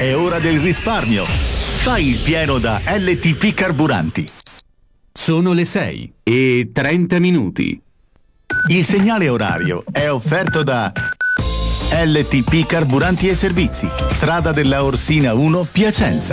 È ora del risparmio. Fai il pieno da LTP Carburanti. Sono le 6:30. Il segnale orario è offerto da LTP Carburanti e Servizi, strada della Orsina 1, Piacenza.